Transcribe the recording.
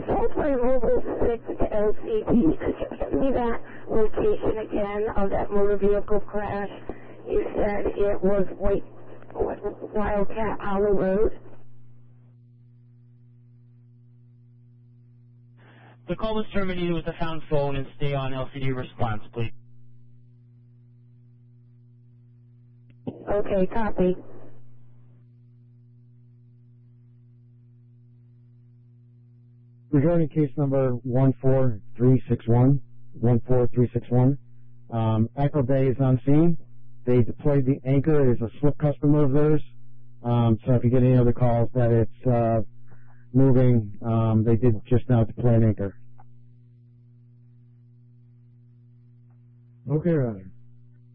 Soulfly Mobile 6 to LCD. Could you give me that location again of that motor vehicle crash? You said it was Wildcat Hollow Road. The call was terminated with a found phone and stay on LCD response, please. Okay, copy. Regarding case number 14361, Echo Bay is on scene. They deployed the anchor. It is a SWIFT customer of theirs. So if you get any other calls that it's moving, they did just now deploy an anchor. Okay, Roger.